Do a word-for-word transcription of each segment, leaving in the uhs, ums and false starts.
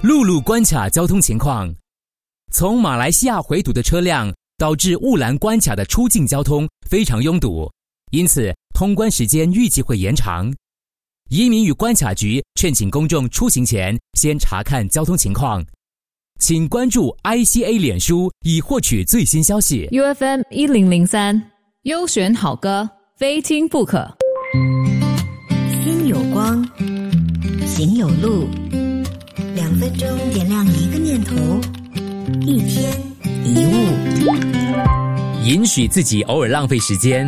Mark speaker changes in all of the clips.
Speaker 1: 陆路关卡交通情况。从马来西亚回堵的车辆导致雾兰关卡的出境交通非常拥堵，因此通关时间预计会延长。移民与关卡局劝请公众出行前先查看交通情况。请关注 I C A 脸书以获取最新消息。
Speaker 2: U F M 一零零三优选好歌，非听不可。
Speaker 3: 心有光，行有路，两分钟点亮一个念头，一天一物。
Speaker 1: 允许自己偶尔浪费时间。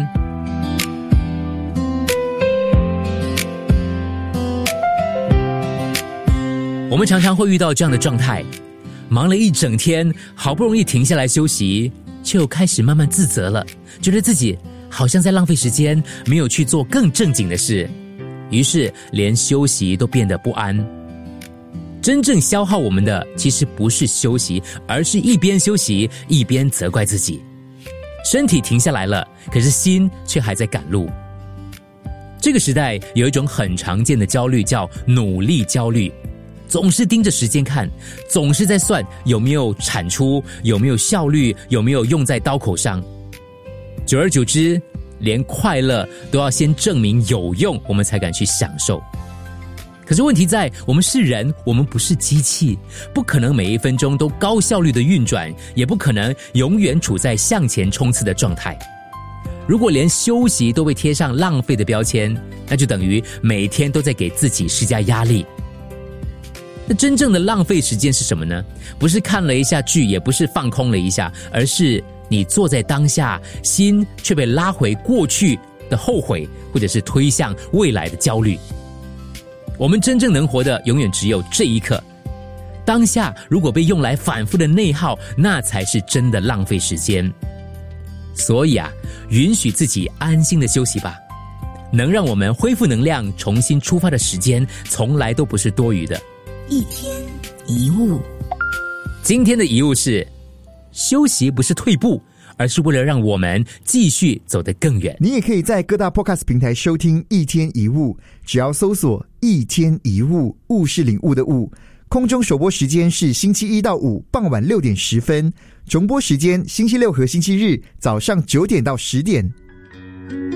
Speaker 1: 我们常常会遇到这样的状态，忙了一整天，好不容易停下来休息，却又开始慢慢自责了，觉得自己好像在浪费时间，没有去做更正经的事，于是连休息都变得不安。真正消耗我们的其实不是休息，而是一边休息一边责怪自己。身体停下来了，可是心却还在赶路。这个时代有一种很常见的焦虑，叫努力焦虑，总是盯着时间看，总是在算有没有产出，有没有效率，有没有用在刀口上。久而久之，连快乐都要先证明有用，我们才敢去享受。可是问题在，我们是人，我们不是机器，不可能每一分钟都高效率的运转，也不可能永远处在向前冲刺的状态。如果连休息都被贴上浪费的标签，那就等于每天都在给自己施加压力。那真正的浪费时间是什么呢？不是看了一下剧，也不是放空了一下，而是你坐在当下，心却被拉回过去的后悔，或者是推向未来的焦虑。我们真正能活的永远只有这一刻，当下如果被用来反复的内耗，那才是真的浪费时间。所以啊，允许自己安心的休息吧，能让我们恢复能量重新出发的时间从来都不是多余的。
Speaker 3: 一天一物。
Speaker 1: 今天的遗物是，休息不是退步，而是为了让我们继续走得更远。
Speaker 4: 你也可以在各大 podcast 平台收听一天一物，只要搜索一天一物，物是领悟的物。空中首播时间是星期一到五傍晚六点十分，重播时间星期六和星期日早上九点到十点。